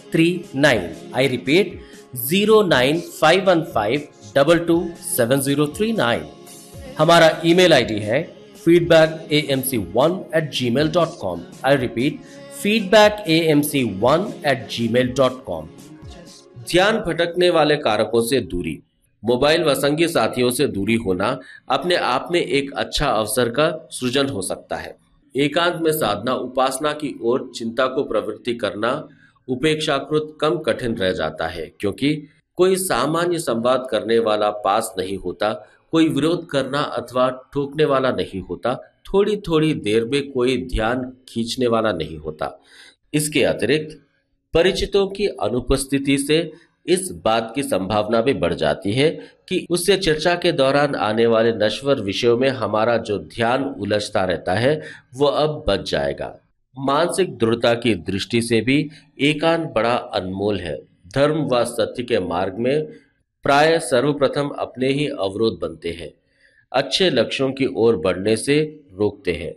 09515227039. I repeat 09515227039. हमारा email ID है feedbackamc1@gmail.com. I repeat feedbackamc1@gmail.com. ध्यान भटकने वाले कारकों से दूरी। मोबाइल व संगी साथियों से दूरी होना अपने आप में एक अच्छा अवसर का सृजन हो सकता है। एकांत में साधना, उपासना की ओर चिंता को प्रवृत्ति करना उपेक्षाकृत कम कठिन रह जाता है, क्योंकि कोई सामान्य संवाद करने वाला पास नहीं होता, कोई विरोध करना अथवा ठोकने वाला नहीं होता, थोड़ी थोड़ी देर में कोई ध्यान खींचने वाला नहीं होता। इसके अतिरिक्त परिचितों की अनुपस्थिति से इस बात की संभावना भी बढ़ जाती है कि उससे चर्चा के दौरान आने वाले नश्वर विषयों में हमारा जो ध्यान उलझता रहता है वो अब बच जाएगा। मानसिक दृढ़ता की दृष्टि से भी एकांत बड़ा अनमोल है। धर्म व सत्य के मार्ग में प्राय सर्वप्रथम अपने ही अवरोध बनते हैं, अच्छे लक्ष्यों की ओर बढ़ने से रोकते हैं,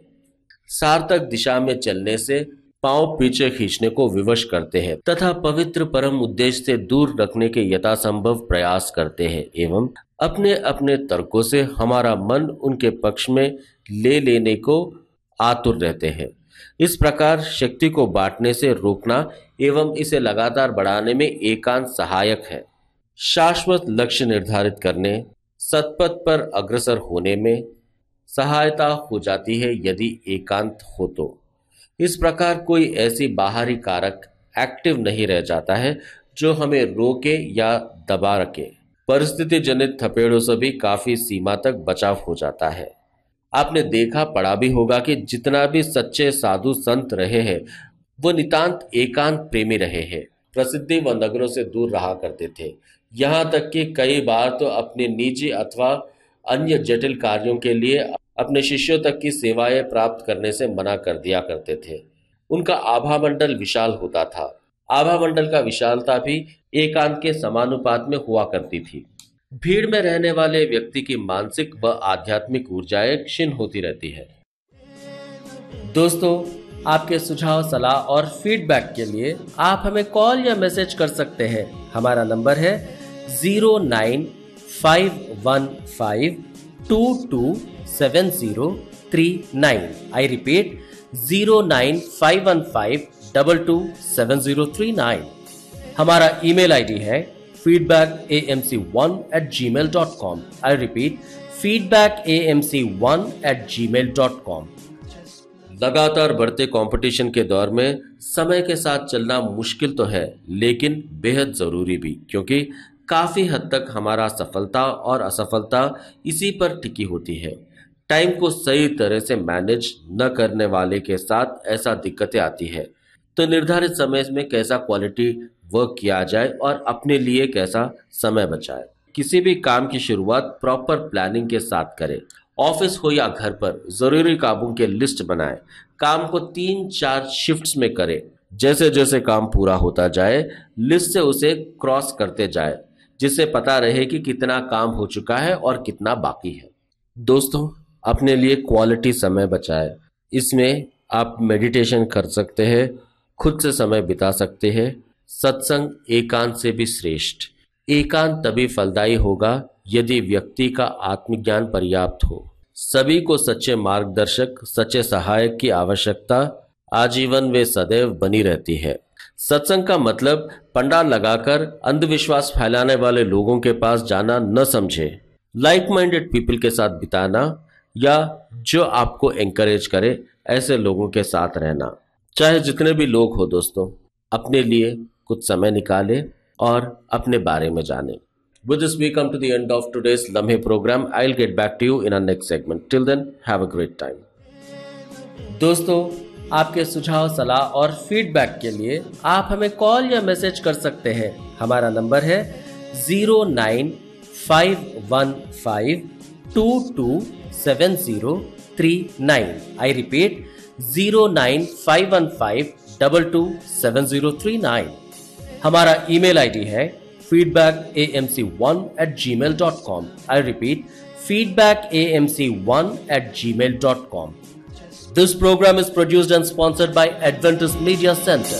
सार्थक दिशा में चलने से पांव पीछे खींचने को विवश करते हैं तथा पवित्र परम उद्देश्य से दूर रखने के यथासंभव प्रयास करते हैं एवं अपने अपने तर्कों से हमारा मन उनके पक्ष में ले लेने को आतुर रहते हैं। इस प्रकार शक्ति को बांटने से रोकना एवं इसे लगातार बढ़ाने में एकांत सहायक है। शाश्वत लक्ष्य निर्धारित करने, सत्पथ पर अग्रसर होने में सहायता हो जाती है यदि एकांत हो तो। इस प्रकार कोई ऐसी बाहरी कारक एक्टिव नहीं रह जाता है जो हमें रोके या दबा रखे। परिस्थिति जनित थपेड़ों से भी काफी सीमा तक बचाव हो जाता है। आपने देखा पढ़ा भी होगा कि जितना भी सच्चे साधु संत रहे हैं वो नितांत एकांत प्रेमी रहे हैं, प्रसिद्धि व नगरों से दूर रहा करते थे। यहाँ तक कि कई बार तो अपने निजी अथवा अन्य जटिल कार्यों के लिए अपने शिष्यों तक की सेवाएं प्राप्त करने से मना कर दिया करते थे। उनका आभामंडल विशाल होता था। आभामंडल का विशालता भी एकांत के समानुपात में हुआ करती थी। भीड़ में रहने वाले व्यक्ति की मानसिक व आध्यात्मिक ऊर्जाएं क्षीण होती रहती है। दोस्तों, आपके सुझाव, सलाह और फीडबैक के लिए आप हमें कॉल या मैसेज कर सकते हैं। हमारा नंबर है 09515227039। I repeat 09515227039। हमारा ईमेल आईडी है feedbackamc1@gmail.com. I repeat feedbackamc1@gmail.com. लगातार बढ़ते कंपटीशन के दौर में समय के साथ चलना मुश्किल तो है लेकिन बेहद जरूरी भी, क्योंकि काफी हद तक हमारा सफलता और असफलता इसी पर टिकी होती है। टाइम को सही तरह से मैनेज न करने वाले के साथ ऐसा दिक्कतें आती है। तो निर्धारित समय में कैसा क्वालिटी वर्क किया जाए और अपने लिए कैसा समय बचाए। किसी भी काम की शुरुआत प्रॉपर प्लानिंग के साथ करें। ऑफिस हो या घर पर जरूरी कामों के लिस्ट बनाएं। काम को 3-4 शिफ्ट्स में करें। जैसे जैसे काम पूरा होता जाए लिस्ट से उसे क्रॉस करते जाए, जिससे पता रहे कि कितना काम हो चुका है और कितना बाकी है। दोस्तों, अपने लिए क्वालिटी समय बचाएं। इसमें आप मेडिटेशन कर सकते हैं, खुद से समय बिता सकते हैं। सत्संग एकांत से भी श्रेष्ठ। एकांत तभी फलदायी होगा यदि व्यक्ति का आत्मज्ञान पर्याप्त हो। सभी को सच्चे मार्गदर्शक, सच्चे सहायक की आवश्यकता आजीवन व सदैव बनी रहती है। सत्संग का मतलब पंडाल लगाकर अंधविश्वास फैलाने वाले लोगों के पास जाना न समझे। लाइक माइंडेड पीपल के साथ बिताना या जो आपको एंकरेज करे ऐसे लोगों के साथ रहना। चाहे जितने भी लोग हो दोस्तों, अपने लिए कुछ समय निकालें और अपने बारे में जानें। With this, we come to the end of today's Lamhe program. I'll get back to you in our next segment. Till then, have a great time. दोस्तों, आपके सुझाव, सलाह और फीडबैक के लिए आप हमें कॉल या मैसेज कर सकते हैं। हमारा नंबर है 09515227039। I repeat 09515227039। हमारा ईमेल आईडी है feedbackamc1@gmail.com. I repeat feedbackamc1@gmail.com. This program is produced and sponsored by Adventist Media Center.